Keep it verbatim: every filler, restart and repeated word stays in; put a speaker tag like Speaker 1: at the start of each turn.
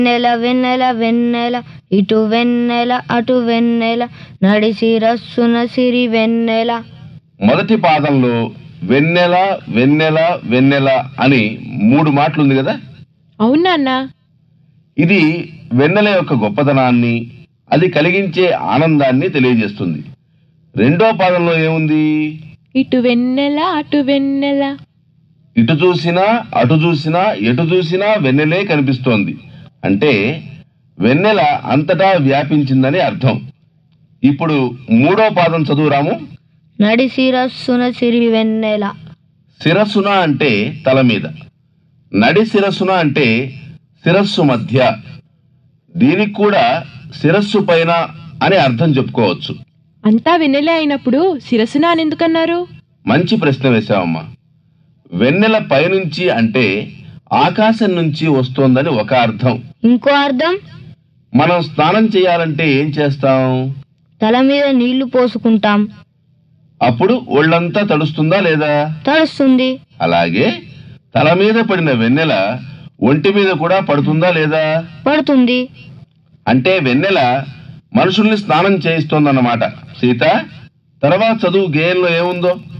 Speaker 1: నెల వెన్నెల వెన్నెల ఇటు వెన్నెల అటు వెన్నెల నడిసి రస్సున సిరి వెన్నెల.
Speaker 2: మొదటి పాదంలో వెన్నెల వెన్నెల వెన్నెల అని మూడు మాటలు ఉంది కదా.
Speaker 3: అవునా?
Speaker 2: ఇది వెన్నెల యొక్క గొప్పతనాన్ని, అది కలిగించే ఆనందాన్ని తెలియజేస్తుంది. రెండో పాదంలో ఏముంది?
Speaker 3: ఇటు వెన్నెల అటు వెన్నెల.
Speaker 2: ఇటు చూసినా అటు చూసినా ఎటు చూసినా వెన్నెలే కనిపిస్తోంది. అంటే వెన్నెల అంతటా వ్యాపించిందని అర్థం. ఇప్పుడు మూడో పాదం చదువురాము.
Speaker 1: నడిసి రస్సున సిరి వెన్నెల.
Speaker 2: శిరస్సున అంటే తల మీద, నడి శిరస్సున అంటే శిరస్సు మధ్య. దీనికి కూడా శిరస్సు పైన అని అర్థం చెప్పుకోవచ్చు.
Speaker 3: అంతా వెన్నెలే అయినప్పుడు శిరస్సున అని ఎందుకన్నారు?
Speaker 2: మంచి ప్రశ్న వేశావమ్మా. వెన్నెల పైనుంచి అంటే ఆకాశం నుంచి వస్తోందని ఒక అర్థం.
Speaker 1: ఇంకో అర్థం?
Speaker 2: మనం స్నానం చేయాలంటే ఏం చేస్తాం?
Speaker 1: తల మీద నీళ్లు పోసుకుంటాం.
Speaker 2: అప్పుడు ఒళ్ళంతా తడుస్తుందా లేదా?
Speaker 1: తడుస్తుంది.
Speaker 2: అలాగే తల మీద పడిన వెన్నెల ఒంటి మీద కూడా పడుతుందా లేదా?
Speaker 1: పడుతుంది.
Speaker 2: అంటే వెన్నెల మనుషుల్ని స్నానం చేయిస్తోందన్నమాట. సీత, తర్వాత చదువు గేయంలో ఏముందో?